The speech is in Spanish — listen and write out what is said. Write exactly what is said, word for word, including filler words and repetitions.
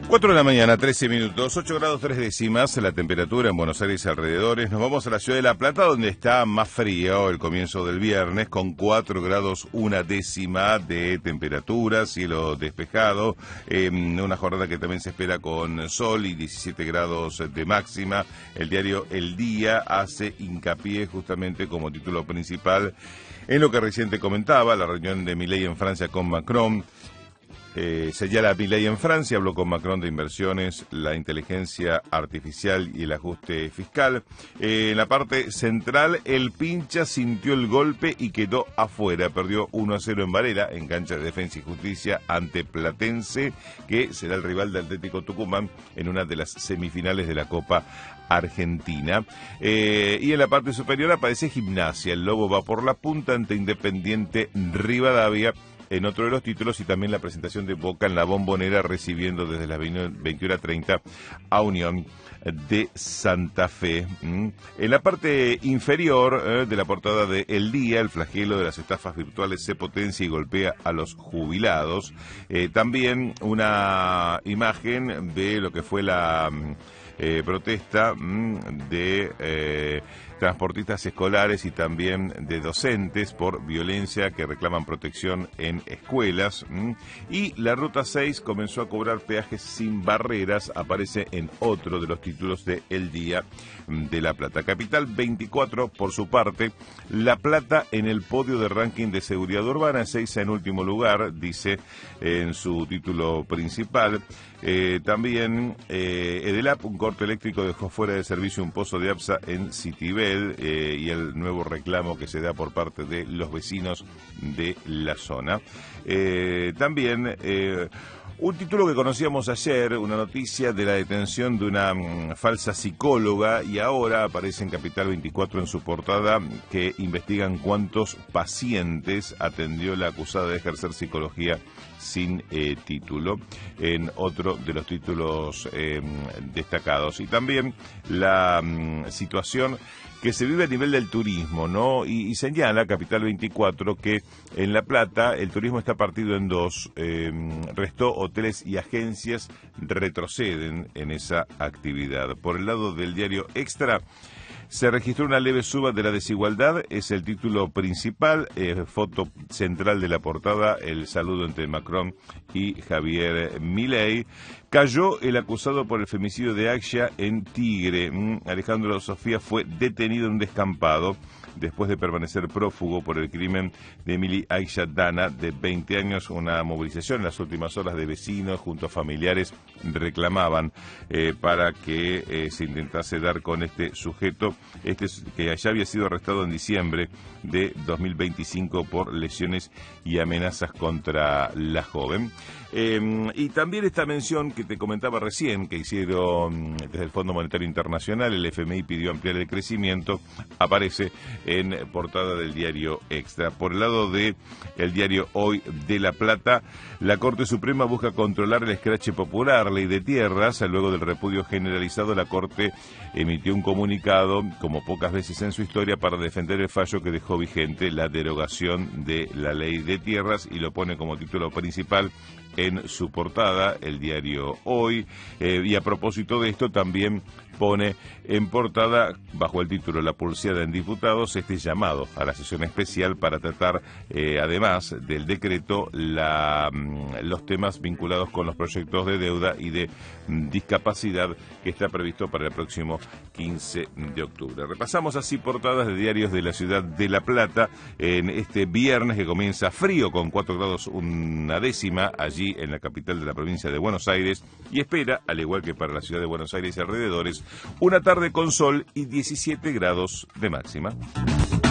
cuatro de la mañana, trece minutos, ocho grados tres décimas, la temperatura en Buenos Aires y alrededores. Nos vamos a la ciudad de La Plata, donde está más frío el comienzo del viernes, con cuatro grados una décima de temperatura, cielo despejado, eh, una jornada que también se espera con sol y diecisiete grados de máxima. El diario El Día hace hincapié justamente como título principal en lo que recién te comentaba, la reunión de Milei en Francia con Macron. Eh, señala Milei en Francia, habló con Macron de inversiones, la inteligencia artificial y el ajuste fiscal. Eh, en la parte central, el Pincha sintió el golpe y quedó afuera. Perdió uno a cero en Varela, en cancha de Defensa y Justicia, ante Platense, que será el rival de Atlético Tucumán en una de las semifinales de la Copa Argentina. Eh, y en la parte superior aparece Gimnasia. El Lobo va por la punta ante Independiente Rivadavia, en otro de los títulos, y también la presentación de Boca en la Bombonera, recibiendo desde las veintiuna treinta a Unión de Santa Fe. ¿Mm? En la parte inferior eh, de la portada de El Día, el flagelo de las estafas virtuales se potencia y golpea a los jubilados. Eh, también una imagen de lo que fue la eh, protesta mm, de Eh, transportistas escolares y también de docentes por violencia que reclaman protección en escuelas. Y la Ruta seis comenzó a cobrar peajes sin barreras, aparece en otro de los títulos de El Día de La Plata. Capital veinticuatro, por su parte, La Plata en el podio de ranking de seguridad urbana, Ezeiza en último lugar, dice en su título principal. Eh, también eh, Edelap, un corte eléctrico dejó fuera de servicio un pozo de APSA en Citibel. Eh, y el nuevo reclamo que se da por parte de los vecinos de la zona. Eh, también eh, un título que conocíamos ayer, una noticia de la detención de una um, falsa psicóloga, y ahora aparece en Capital veinticuatro en su portada que investigan cuántos pacientes atendió la acusada de ejercer psicología sin eh, título, en otro de los títulos eh, destacados. Y también la um, situación que se vive a nivel del turismo, ¿no? Y, y señala Capital veinticuatro que en La Plata el turismo está partido en dos. Eh, resto hoteles y agencias retroceden en esa actividad. Por el lado del diario Extra, se registró una leve suba de la desigualdad, es el título principal, eh, foto central de la portada, el saludo entre Macron y Javier Milei. Cayó el acusado por el femicidio de Axia en Tigre. Mm, Alejandro Sofía fue detenido en un descampado después de permanecer prófugo por el crimen de Emily Aisha Dana, de veinte años. Una movilización en las últimas horas de vecinos junto a familiares reclamaban eh, para que eh, se intentase dar con este sujeto, este que ya había sido arrestado en diciembre de dos mil veinticinco por lesiones y amenazas contra la joven. Eh, y también esta mención que te comentaba recién, que hicieron desde el Fondo Monetario Internacional, el F M I pidió ampliar el crecimiento, aparece en portada del diario Extra. Por el lado de el diario Hoy de La Plata, la Corte Suprema busca controlar el escrache popular, ley de tierras. Luego del repudio generalizado, la Corte emitió un comunicado, como pocas veces en su historia, para defender el fallo que dejó vigente la derogación de la ley de tierras, y lo pone como título principal en su portada el diario Hoy. Eh, y a propósito de esto, también pone en portada, bajo el título La pulseada en diputados, este llamado a la sesión especial para tratar, eh, además del decreto, la, los temas vinculados con los proyectos de deuda y de discapacidad que está previsto para el próximo quince de octubre. Repasamos así portadas de diarios de la ciudad de La Plata en este viernes, que comienza frío con cuatro grados una décima allí en la capital de la provincia de Buenos Aires, y espera, al igual que para la ciudad de Buenos Aires y alrededores, una tarde con sol y diecisiete grados de máxima.